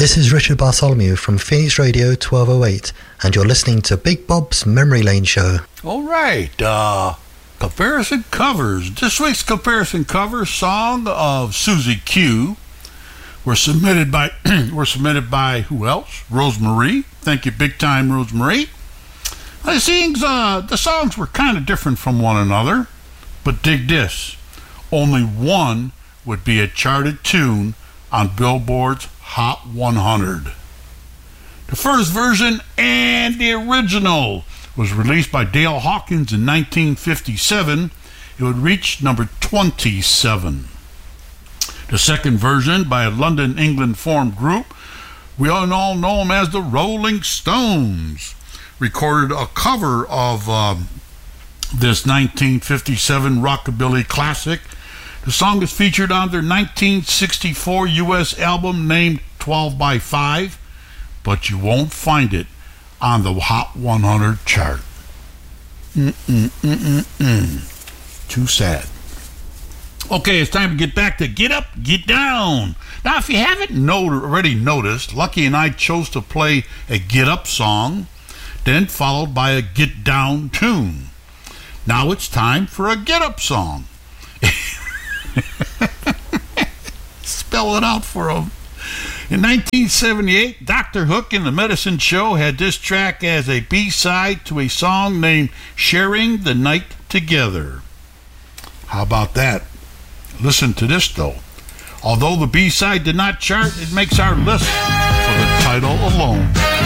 This is Richard Bartholomew from Phoenix Radio 1208, and you're listening to Big Bob's Memory Lane Show. All right, comparison covers. This week's comparison cover song of Susie Q were submitted by who else? Rosemarie. Thank you, big time, Rosemarie. The songs were kind of different from one another, but dig this: only one would be a charted tune on Billboard's Hot 100. The first version and the original was released by Dale Hawkins in 1957. It would reach number 27. The second version, by a London, England formed group, we all know them as the Rolling Stones, recorded a cover of this 1957 rockabilly classic. The song is featured on their 1964 U.S. album named 12 by 5, but you won't find it on the Hot 100 chart. Too sad. Okay, it's time to get back to Get Up, Get Down. Now, if you haven't already noticed, Lucky and I chose to play a Get Up song, then followed by a Get Down tune. Now it's time for a Get Up song. Spell it out for them. In 1978, Dr. Hook and the Medicine Show had this track as a B-side to a song named Sharing the Night Together. How about that? Listen to this, though. Although the B-side did not chart, it makes our list for the title alone.